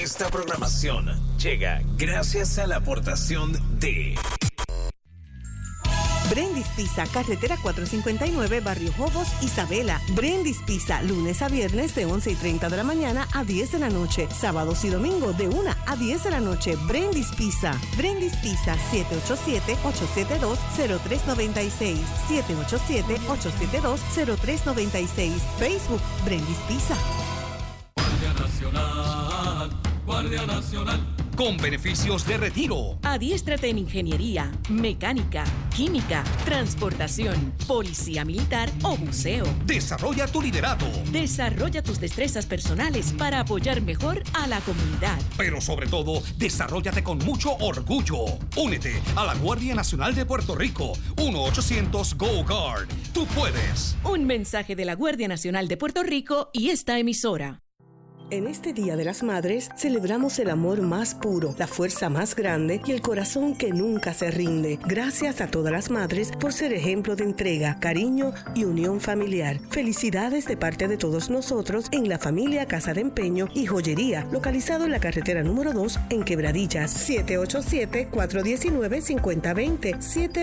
Esta programación llega gracias a la aportación de Brendis Pizza, carretera 459, Barrio Jobos, Isabela. Brendis Pizza, lunes a viernes de 11:30 de la mañana a 10 de la noche. Sábados y domingos de 1 a 10 de la noche. Brendis Pizza. Brendis Pizza, 787-872-0396. 787-872-0396. Facebook, Brendis Pizza. Guardia Nacional, Guardia Nacional. Con beneficios de retiro. Adiéstrate en ingeniería, mecánica, química, transportación, policía militar o buceo. Desarrolla tu liderato. Desarrolla tus destrezas personales para apoyar mejor a la comunidad. Pero sobre todo, desarróllate con mucho orgullo. Únete a la Guardia Nacional de Puerto Rico. 1-800-GO-GUARD. Tú puedes. Un mensaje de la Guardia Nacional de Puerto Rico y esta emisora. En este Día de las Madres celebramos el amor más puro, la fuerza más grande y el corazón que nunca se rinde. Gracias a todas las madres por ser ejemplo de entrega, cariño y unión familiar. Felicidades de parte de todos nosotros en la familia Casa de Empeño y Joyería, localizado en la carretera número 2 en Quebradillas. 787-419-5020.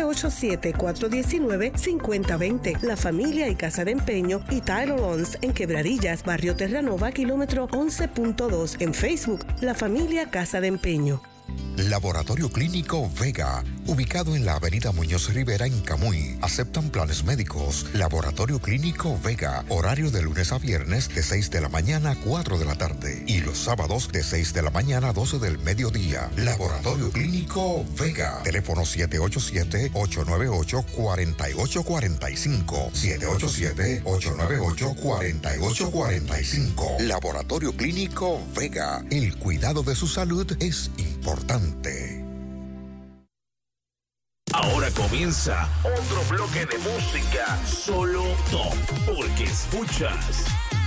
787-419-5020. La familia y Casa de Empeño y Tyler Lawns en Quebradillas, Barrio Terranova, kilómetro 11.2. En Facebook, La Familia Casa de Empeño. Laboratorio Clínico Vega, ubicado en la avenida Muñoz Rivera en Camuy. Aceptan planes médicos. Laboratorio Clínico Vega, horario de lunes a viernes de 6 de la mañana a 4 de la tarde y los sábados de 6 de la mañana a 12 del mediodía. Laboratorio Clínico Vega, teléfono 787-898-4845. 787-898-4845. Laboratorio Clínico Vega, el cuidado de su salud es importante. Ahora comienza otro bloque de música solo top, porque escuchas